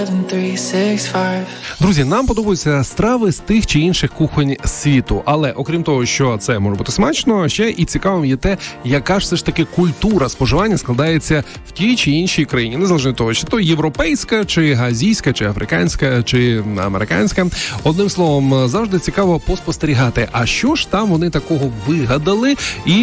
Друзі, нам подобаються страви з тих чи інших кухонь світу. Але, окрім того, що це може бути смачно, ще і цікавим є те, яка ж все ж таки культура споживання складається в тій чи іншій країні. Незалежно від того, чи то європейська, чи азійська, чи африканська, чи американська. Одним словом, завжди цікаво поспостерігати, а що ж там вони такого вигадали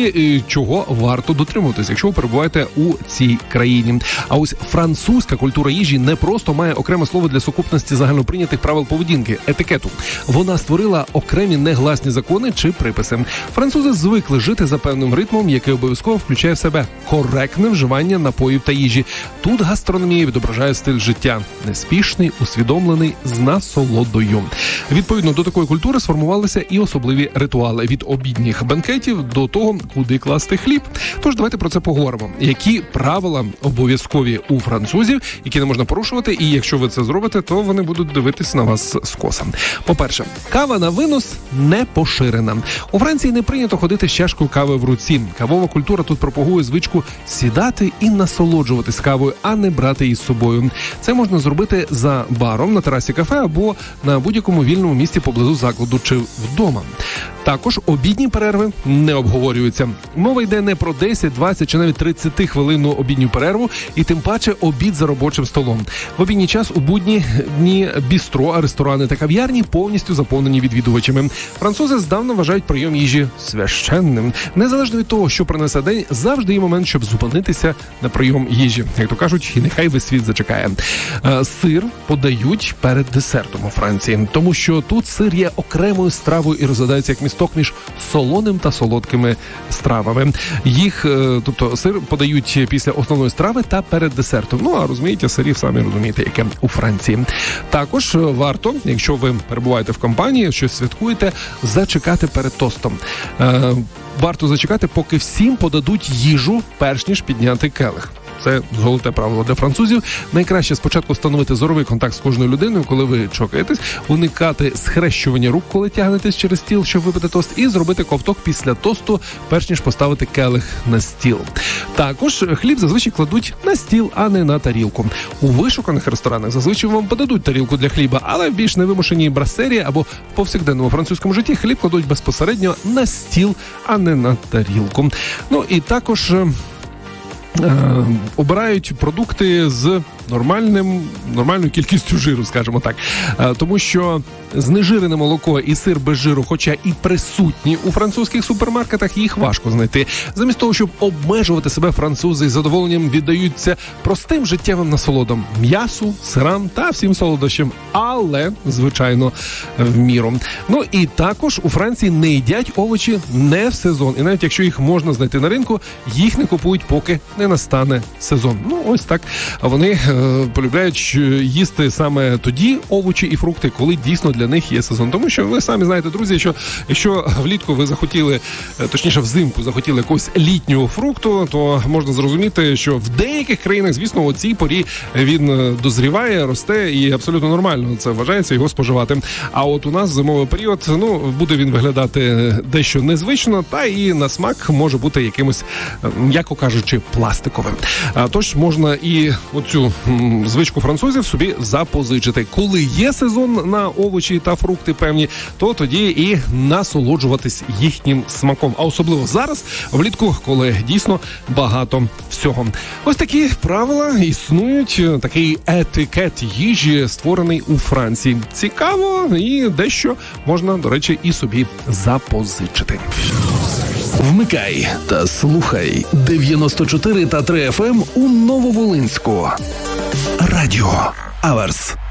і чого варто дотримуватися, якщо ви перебуваєте у цій країні. А ось французька культура їжі не просто має окреме слово для сукупності загальноприйнятих правил поведінки – етикету. Вона створила окремі негласні закони чи приписи. Французи звикли жити за певним ритмом, який обов'язково включає в себе коректне вживання напоїв та їжі. Тут гастрономія відображає стиль життя – неспішний, усвідомлений, з насолодою. Відповідно до такої культури сформувалися і особливі ритуали – від обідніх бенкетів до того, куди класти хліб. Тож давайте про це поговоримо. Які правила обов'язкові у французів, які не можна порушувати, і якщо ви це зробите, то вони будуть дивитись на вас скоса. По-перше, кава на винос не поширена. У Франції не прийнято ходити з чашкою кави в руці. Кавова культура тут пропагує звичку сідати і насолоджуватись кавою, а не брати її з собою. Це можна зробити за баром, на терасі кафе або на будь-якому вільному місці поблизу закладу чи вдома. Також обідні перерви не обговорюються. Мова йде не про 10, 20 чи навіть 30 хвилинну обідню перерву, і тим паче обід за робочим столом. В обідній час у будні дні бістро, ресторани та кав'ярні повністю заповнені відвідувачами. Французи здавна вважають прийом їжі священним. Незалежно від того, що принесе день, завжди є момент, щоб зупинитися на прийом їжі. Як то кажуть, і нехай весь світ зачекає. Сир подають перед десертом у Франції, тому що тут сир є окремою стравою і розглядається як місток між солоним та солодкими стравами. Їх, тобто сир подають після основної страви та перед десертом. Ну, а розумієте, сирів самі розумієте, яке у Франції. Також варто, якщо ви перебуваєте в компанії, щось святкуєте, зачекати перед тостом. Варто зачекати, поки всім подадуть їжу, перш ніж підняти келих. Це золоте правило для французів. Найкраще спочатку встановити зоровий контакт з кожною людиною, коли ви чокаєтесь, уникати схрещування рук, коли тягнетесь через стіл, щоб випити тост, і зробити ковток після тосту, перш ніж поставити келих на стіл. Також хліб зазвичай кладуть на стіл, а не на тарілку. У вишуканих ресторанах зазвичай вам подадуть тарілку для хліба, але в більш невимушеній брасерії або в повсякденному французькому житті хліб кладуть безпосередньо на стіл, а не на тарілку. Ну і також обирають продукти з нормальною кількістю жиру, скажімо так. Тому що знежирене молоко і сир без жиру, хоча і присутні у французьких супермаркетах, їх важко знайти. Замість того, щоб обмежувати себе, французи з задоволенням віддаються простим життєвим насолодам – м'ясу, сирам та всім солодощам. Але, звичайно, в міру. Ну і також у Франції не їдять овочі не в сезон. І навіть якщо їх можна знайти на ринку, їх не купують, поки не настане сезон. Ну, ось так. А вони полюбляють їсти саме тоді овочі і фрукти, коли дійсно для них є сезон. Тому що ви самі знаєте, друзі, що якщо влітку ви захотіли, точніше взимку захотіли якогось літнього фрукту, то можна зрозуміти, що в деяких країнах, звісно, у цій порі він дозріває, росте і абсолютно нормально це вважається його споживати. А от у нас зимовий період, буде він виглядати дещо незвично, та і на смак може бути якимось, м'яко кажучи, пластиковим. Тож можна і оцю звичку французів собі запозичити. Коли є сезон на овочі та фрукти певні, то тоді і насолоджуватись їхнім смаком. А особливо зараз, влітку, коли дійсно багато всього. Ось такі правила існують, такий етикет їжі створений у Франції. Цікаво і дещо можна, до речі, і собі запозичити. Вмикай та слухай 94 та 3 FM у Нововолинську. Радіо Аверс.